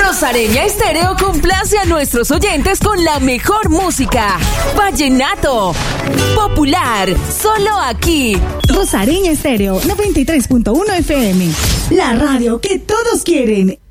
Rosareña Estéreo complace a nuestros oyentes con la mejor música. Vallenato, popular, solo aquí. Rosareña Estéreo 93.1 FM. La radio que todos quieren.